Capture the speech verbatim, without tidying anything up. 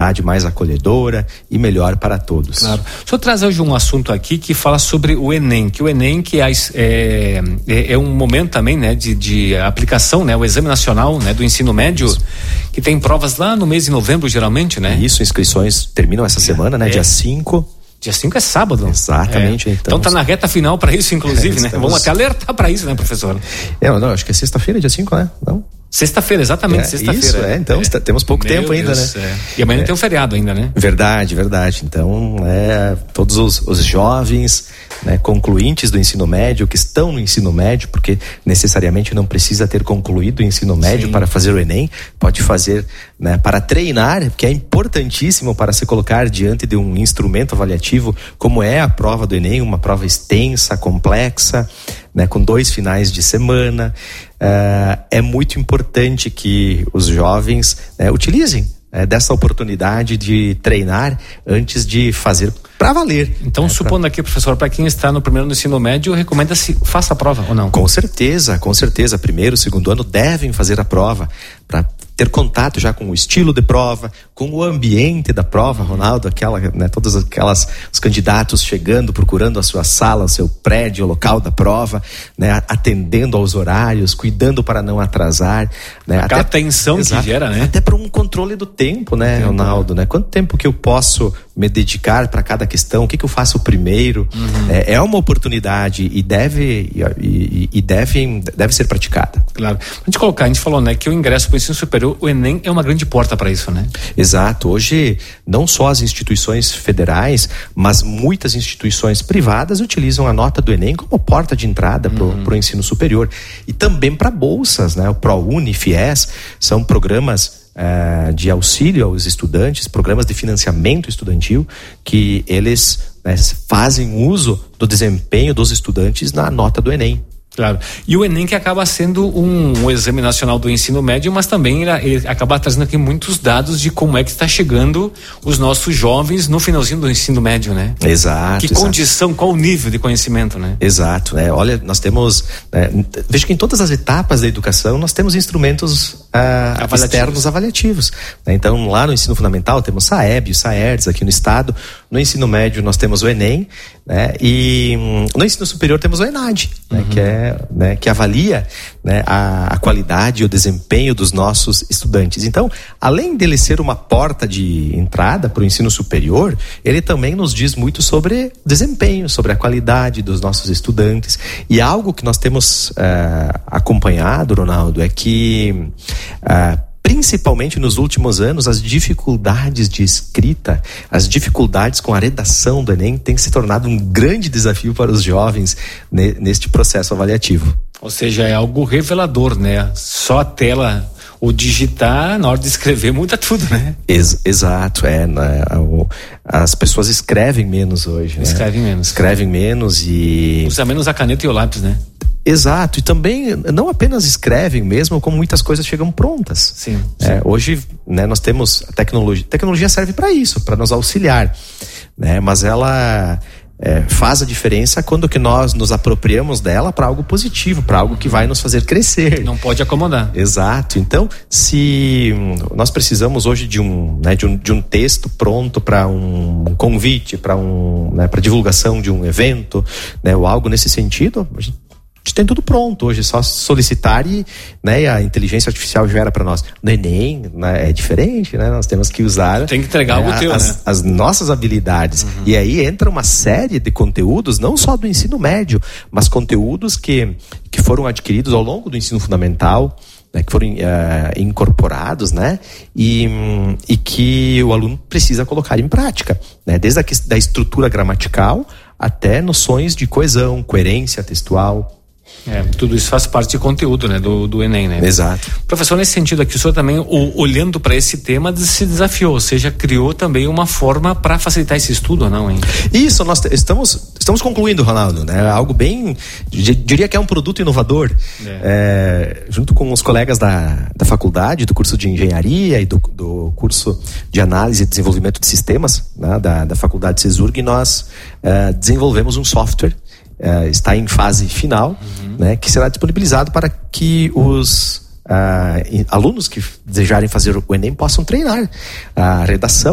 mais acolhedora e melhor para todos. Claro. O senhor traz hoje um assunto aqui que fala sobre o Enem, que o Enem que é, é, é um momento também, né, de, de aplicação, né, o Exame Nacional, né, do Ensino Médio, isso, que tem provas lá no mês de novembro, geralmente, né? Isso, inscrições terminam essa semana, né, é. dia cinco. Dia cinco é sábado. Exatamente. É. Então tá na reta final para isso, inclusive, é, né? Vamos até alertar para isso, né, professor? É, não, acho que é sexta-feira, dia cinco, né? Não? Sexta-feira, exatamente, é, sexta-feira. Isso, é, então é. temos pouco Meu tempo ainda, Deus, né? É. E amanhã é. tem um feriado ainda, né? Verdade, verdade. Então, é, todos os, os jovens, né, concluintes do ensino médio, que estão no ensino médio, porque necessariamente não precisa ter concluído o ensino médio Sim. para fazer o Enem, pode fazer, né, para treinar, que é importantíssimo para se colocar diante de um instrumento avaliativo, como é a prova do Enem, uma prova extensa, complexa, né, com dois finais de semana. Uh, é muito importante que os jovens, né, utilizem é, dessa oportunidade de treinar antes de fazer para valer. Então, né, supondo pra... aqui, professor, para quem está no primeiro no ensino médio, recomenda-se faça a prova ou não? Com certeza, com certeza. Primeiro, segundo ano devem fazer a prova para ter contato já com o estilo de prova, com o ambiente da prova, Ronaldo, aquela, né, todas aquelas, os candidatos chegando, procurando a sua sala, o seu prédio, o local da prova, né, atendendo aos horários, cuidando para não atrasar, né, aquela até, tensão exato, que gera, né? Até para um controle do tempo, né, tempo, Ronaldo, né? Quanto tempo que eu posso me dedicar para cada questão, o que que eu faço primeiro, uhum. é, é uma oportunidade e deve e, e, e deve, deve ser praticada. Claro. A gente colocar, a gente falou, né, que o ingresso para o ensino superior, o Enem é uma grande porta para isso, né? Exato. Hoje, não só as instituições federais, mas muitas instituições privadas utilizam a nota do Enem como porta de entrada uhum. para o ensino superior. E também para bolsas, né? O ProUni, FIES, são programas Uh, de auxílio aos estudantes, programas de financiamento estudantil, que eles, né, fazem uso do desempenho dos estudantes na nota do Enem. Claro. E o Enem que acaba sendo um, um exame nacional do ensino médio, mas também ele, ele acaba trazendo aqui muitos dados de como é que está chegando os nossos jovens no finalzinho do ensino médio, né? Exato. Que exato. condição, qual o nível de conhecimento, né? Exato, né? Olha, nós temos, né, veja que em todas as etapas da educação nós temos instrumentos ah, avaliativos. externos avaliativos. Né? Então, lá no ensino fundamental temos SAEB, o SAERDS aqui no estado. No ensino médio nós temos o Enem, né? E hum, no ensino superior temos o ENAD, né? Uhum. que é Né, que avalia, né, a, a qualidade e o desempenho dos nossos estudantes. Então, além dele ser uma porta de entrada para o ensino superior, ele também nos diz muito sobre desempenho, sobre a qualidade dos nossos estudantes. E algo que nós temos uh, acompanhado, Ronaldo, é que uh, principalmente nos últimos anos, as dificuldades de escrita, as dificuldades com a redação do Enem têm se tornado um grande desafio para os jovens ne, neste processo avaliativo. Ou seja, é algo revelador, né? Só a tela, o digitar, na hora de escrever, muda tudo, né? Ex- exato, é. Né? As pessoas escrevem menos hoje, né? Escrevem menos. Escrevem menos e... Usa menos a caneta e o lápis, né? Exato, e também não apenas escrevem mesmo, como muitas coisas chegam prontas. Sim. sim. É, hoje, né, nós temos a tecnologia. A tecnologia serve para isso, para nos auxiliar, né? Mas ela é, faz a diferença quando que nós nos apropriamos dela para algo positivo, para algo que vai nos fazer crescer. Não pode acomodar. Exato. Então, se nós precisamos hoje de um, né, de um, de um texto pronto para um convite, para um, né, para divulgação de um evento, né, ou algo nesse sentido, a gente A gente tem tudo pronto hoje, só solicitar e, né, e a inteligência artificial gera para nós. No Enem, né, é diferente, né? Nós temos que usar... Tem que entregar né, algo teu, as, né? as nossas habilidades. Uhum. E aí entra uma série de conteúdos, não só do ensino médio, mas conteúdos que, que foram adquiridos ao longo do ensino fundamental, né, que foram uh, incorporados, né? E, e que o aluno precisa colocar em prática, né? Desde a da estrutura gramatical até noções de coesão, coerência textual. É, tudo isso faz parte de conteúdo, né, do, do Enem, né? Exato. Professor, nesse sentido aqui, o senhor também, o, olhando para esse tema, se desafiou, ou seja, criou também uma forma para facilitar esse estudo ou não, hein? Isso, nós estamos, estamos concluindo, Ronaldo, né? Algo bem, diria que é um produto inovador, é. É, junto com os colegas da, da faculdade, do curso de engenharia e do, do curso de análise e desenvolvimento de sistemas, né, da, da faculdade CESURG, nós é, desenvolvemos um software. Uh, está em fase final, uhum. né, que será disponibilizado para que os uh, alunos que desejarem fazer o Enem possam treinar a redação